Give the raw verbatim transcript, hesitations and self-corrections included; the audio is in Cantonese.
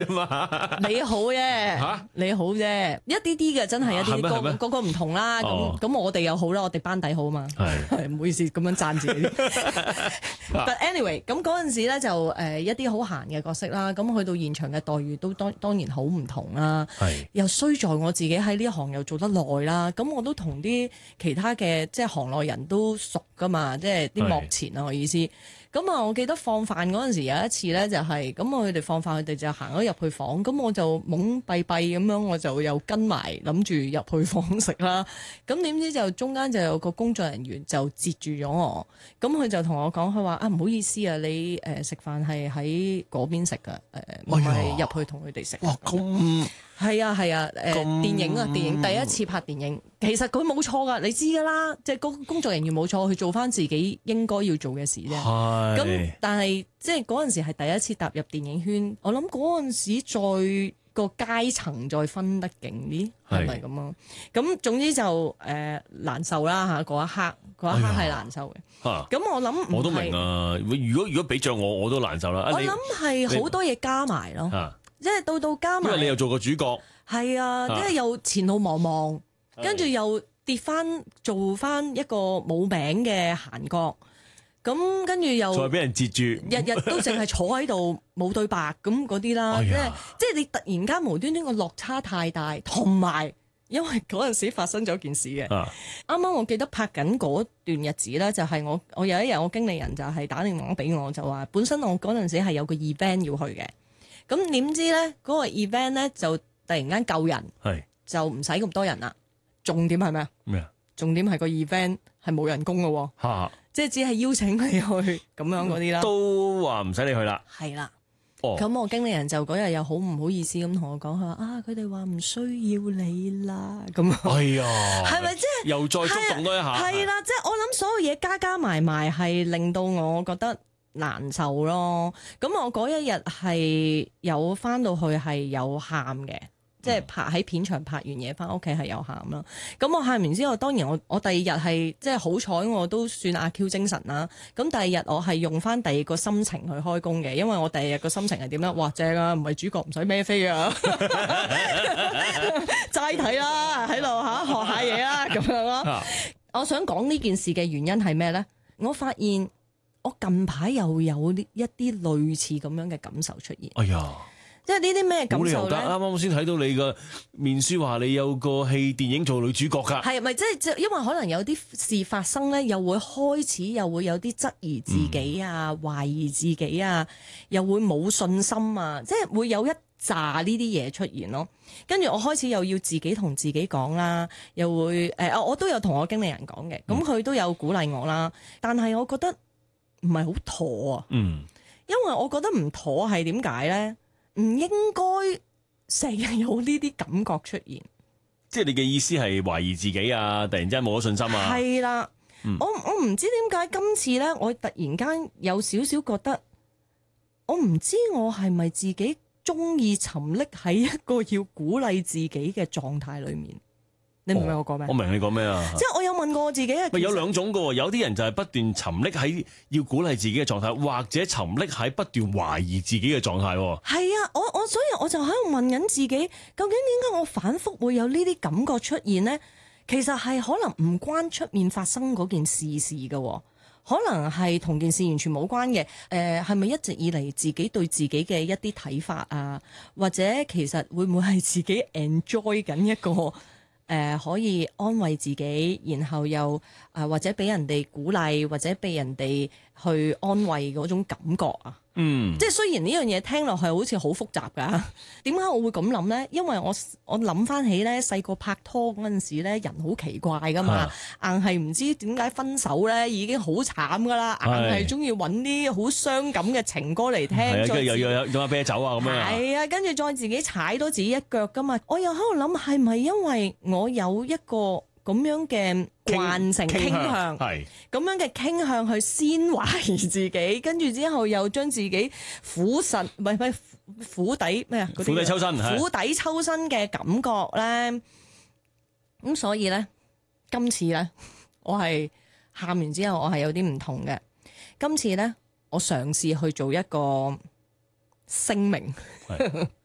你好啫， 嚇你好啫，一啲啲嘅真係一啲係咩係咩個個個唔同啦。 哦咁咁我哋又好啦，我哋班底好嘛。 係係唔好意思咁樣讚自己。But anyway，咁嗰陣時咧就誒一啲好閒嘅角色啦，咁去到現場嘅待遇都當當然好唔同啦。 係又衰在我自己喺呢行又做得耐啦，咁我都同啲其他嘅即係行內人都熟噶嘛，即係啲幕前啊我意思。咁啊，我記得放飯嗰陣時有一次咧，就係咁我佢哋放飯，佢哋就行咗入去房，咁我就懵閉閉咁樣，我就又跟埋諗住入去房食啦。咁點知就中間就有個工作人員就截住咗我，咁佢就同我講，佢話啊唔好意思啊，你誒食飯係喺嗰邊食噶，誒唔係入去同佢哋食。 哇咁係啊係啊，誒、 咁電影啊電影第一次拍電影，其實佢冇錯噶，你知噶啦，即係工工作人員冇錯，去做翻自己應該要做嘅事啫。咁係但係即係嗰陣時係第一次踏入電影圈，我諗嗰陣時再個階層再分得勁啲，係咪咁啊？咁總之就誒、呃、難受啦嚇，嗰一刻嗰一刻係難受嘅。 嚇咁、我諗唔我都明係， 啊！如果如果俾着我，我都難受啦。啊你我諗係好多嘢加埋咯， 嚇， 即係到到加埋。 因為你又做過主角， 係啊，即係又前路茫茫，跟住又跌翻做翻一個冇名嘅閒角，咁跟住又再俾人截住， 日日都淨係坐喺度冇對白咁嗰啲啦，即係哎呀即係你突然間無端端個落差太大，同埋因為嗰陣時發生咗件事嘅，啱啊啱我記得拍緊嗰段日子咧，就係我我有一日我經理人就係打電話俾我，就話本身我嗰陣時係有個 event 要去嘅，咁點知咧嗰個 event 咧就突然間救人。 係就唔使咁多人啦。重點係咩啊？ 咩啊？ 重點係個 event 係冇人工嘅喎， 嚇即係只係邀請你去咁樣嗰啲啦。 都話唔使你去啦。 係啦。 哦， 咁我經理人就嗰日又好唔好意思咁同我講，佢話啊，佢哋話唔需要你啦。咁哎呀， 係咪即係又再觸動多一下？ 係啦，即係我諗所有嘢加加埋埋係令到我覺得難受咯。咁我嗰一日係有翻到去係有喊嘅。即係拍喺片場拍完嘢翻屋企係有喊啦，咁我喊完之後，當然我我第二日係即係好彩我都算阿 Q 精神啦。咁第二日我係用翻第二個心情去開工嘅，因為我第二日個心情係點咧？哇正啊，唔係主角唔使孭飛啊，齋睇啦，喺度嚇學下嘢啦咁樣咯。我想講呢件事嘅原因係咩咧？我發現我近排又有呢一啲類似咁樣嘅感受出現。 哎呀！ 即係呢啲咩感冇理由㗎， 受咧？ 啱啱先睇到你嘅面書話你有個戲電影做女主角㗎。 係咪即係即係因為可能有啲事發生咧，又會開始又會有啲質疑自己啊、 嗯、 懷疑自己啊，又會冇信心啊，即係會有一紮呢啲嘢出現咯。跟住我開始又要自己同自己講啦，又會誒、呃，我都有同我經理人講嘅，咁佢都有鼓勵我啦。但係我覺得唔係好妥啊， 嗯， 因為我覺得唔妥係點解咧？唔應該成日有呢啲感覺出現， 即係你嘅意思係懷疑自己啊，突然之間冇咗信心啊？ 係啦， 嗯、 我我唔知點解今次咧，我突然間有少少覺得，我唔知我係咪自己中意沉溺喺一個要鼓勵自己嘅狀態裏面。你明唔明我講咩？ 我明你講咩啊？ 即係我有問過我自己啊。 喂，有兩種㗎，有啲人就係不斷沉溺喺要鼓勵自己嘅狀態，或者沉溺喺不斷懷疑自己嘅狀態。 係啊，我我所以我就喺度問緊自己，究竟點解我反覆會有呢啲感覺出現呢？其實係可能唔關出面發生嗰件事事嘅，可能係同件事完全冇關嘅。誒、呃，係咪一直以嚟自己對自己嘅一啲睇法啊？或者其實會唔會係自己 enjoy 緊一個？誒、呃、可以安慰自己，然後又誒、呃、或者俾人哋鼓勵，或者俾人哋去安慰嗰種感覺啊。 嗯， 即係雖然呢樣嘢聽落去好似好複雜㗎，點解我會咁諗咧？因為我我諗翻起咧細個拍拖嗰陣時咧，人好奇怪㗎嘛， 啊、 硬係唔知點解分手咧已經好慘㗎啦，硬係中意揾啲好傷感嘅情歌嚟聽， 係啊， 再又又又飲下啤酒啊咁樣。 係啊，跟住再自己踩多自己一腳㗎嘛。我又喺度諗，係咪因為我有一個咁樣嘅慣性傾向，係咁樣嘅傾向去先懷疑自己，跟住之後又將自己苦實，唔係唔係苦底咩啊？ 苦底抽身， 苦底抽身嘅感覺咧。咁所以咧，今次咧，我係喊完之後，我係有啲唔同嘅。今次咧，我嘗試去做一個聲明。